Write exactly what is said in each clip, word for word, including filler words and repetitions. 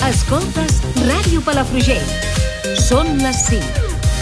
Escoltes Ràdio Palafrugell. Són les cinc.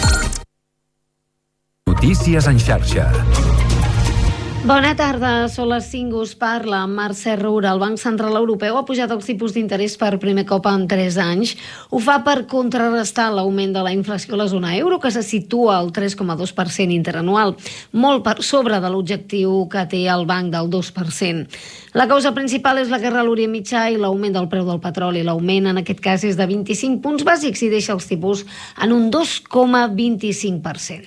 Notícies en xarxa. Bona tarda, són les cinc, us parla Mercè Roura. El Banc Central Europeu ha pujat els tipus d'interès per primer cop en tres anys. Ho fa per contrarrestar l'augment de la inflació a la zona euro, que se situa al tres coma dos per cent interanual, molt per sobre de l'objectiu que té el banc del dos per cent. La causa principal és la guerra a l'Orient Mitjà i l'augment del preu del petroli. L'augment, en aquest cas, és de vint-i-cinc punts bàsics i deixa els tipus en un dos coma vint-i-cinc per cent.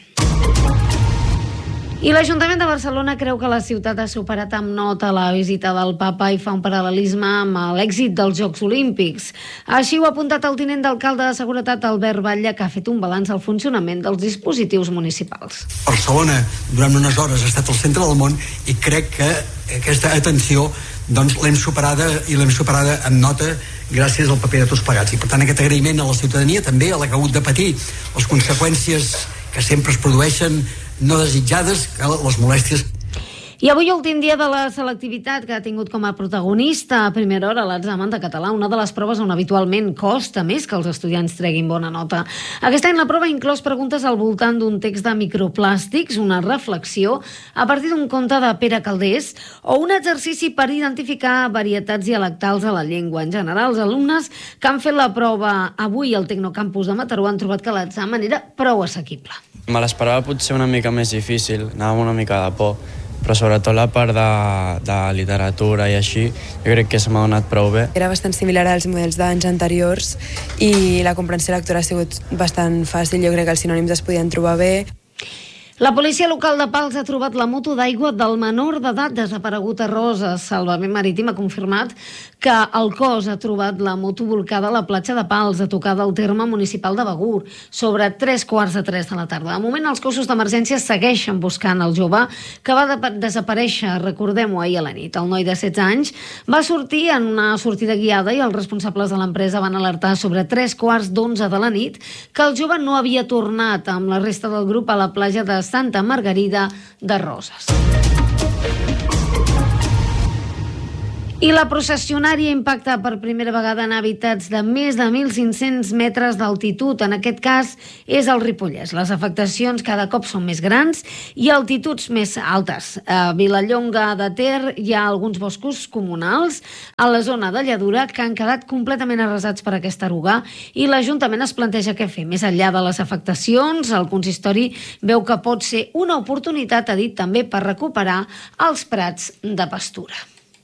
I l'Ajuntament de Barcelona creu que la ciutat ha superat amb nota la visita del papa i fa un paral·lelisme amb l'èxit dels Jocs Olímpics. Així ho ha apuntat el tinent d'alcalde de Seguretat, Albert Batlle, que ha fet un balanç al funcionament dels dispositius municipals. Barcelona, durant unes hores, ha estat al centre del món i crec que aquesta atenció doncs, l'hem superada i l'hem superada amb nota gràcies al paper de tots plegats. I, per tant, aquest agraïment a la ciutadania, també a la que ha hagut de patir les conseqüències que sempre es produeixen no desitjades, les molèsties. I avui, últim dia de la selectivitat, que ha tingut com a protagonista a primera hora l'examen de català, una de les proves on habitualment costa més que els estudiants treguin bona nota. Aquest any la prova ha inclòs preguntes al voltant d'un text de microplàstics, una reflexió a partir d'un conte de Pere Calders o un exercici per identificar varietats dialectals a la llengua. En general, els alumnes que han fet la prova avui al Tecnocampus de Mataró han trobat que l'examen era prou assequible. Me l'esperava potser una mica més difícil, anava una mica de por, però sobretot la part de, de literatura i així, jo crec que se m'ha donat prou bé. Era bastant similar als models d'anys anteriors i la comprensió lectora ha sigut bastant fàcil, jo crec que els sinònims es podien trobar bé. La policia local de Pals ha trobat la moto d'aigua del menor d'edat desaparegut a Roses. Salvament Marítim ha confirmat que el cos ha trobat la moto volcada a la platja de Pals, a tocar del terme municipal de Begur, sobre tres quarts de tres de la tarda. De moment, els cossos d'emergència segueixen buscant el jove que va de desaparèixer, recordem-ho, ahir a la nit. El noi de setze anys va sortir en una sortida guiada i els responsables de l'empresa van alertar sobre tres quarts d'onze de la nit que el jove no havia tornat amb la resta del grup a la platja de Santa Margarida de Roses. I la processionària impacta per primera vegada en hàbitats de més de mil cinc-cents metres d'altitud. En aquest cas és el Ripollès. Les afectacions cada cop són més grans i altituds més altes. A Vilallonga de Ter hi ha alguns boscos comunals a la zona de Lladura que han quedat completament arrasats per aquesta eruga i l'Ajuntament es planteja què fer. Més enllà de les afectacions, el consistori veu que pot ser una oportunitat, ha dit també, per recuperar els prats de pastura.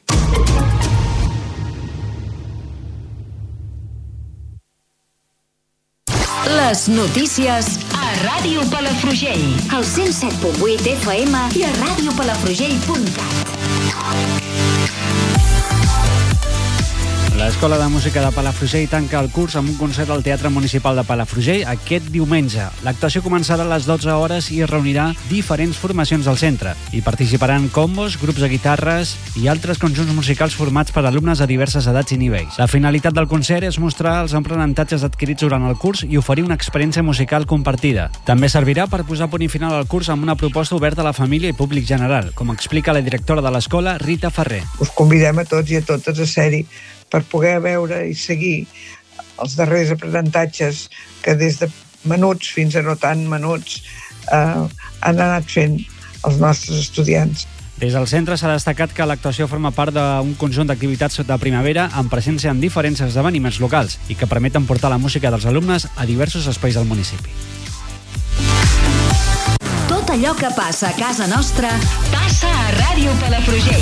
Les notícies a Ràdio Palafrugell, al cent set punt vuit F M i a ràdio palafrugell punt cat. L'Escola de Música de Palafrugell tanca el curs amb un concert al Teatre Municipal de Palafrugell aquest diumenge. L'actuació començarà a les dotze hores i reunirà diferents formacions del centre. Hi participaran combos, grups de guitarres i altres conjunts musicals formats per alumnes de diverses edats i nivells. La finalitat del concert és mostrar els aprenentatges adquirits durant el curs i oferir una experiència musical compartida. També servirà per posar punt i final al curs amb una proposta oberta a la família i públic general, com explica la directora de l'escola, Rita Ferrer. Us convidem a tots i a totes a ser-hi per poder veure i seguir els darrers aprenentatges que des de menuts fins a no tan menuts eh, han anat fent els nostres estudiants. Des del centre s'ha destacat que l'actuació forma part d'un conjunt d'activitats de primavera amb presència en diferents esdeveniments locals i que permeten portar la música dels alumnes a diversos espais del municipi. Tot allò que passa a casa nostra passa a Ràdio Palafrugell.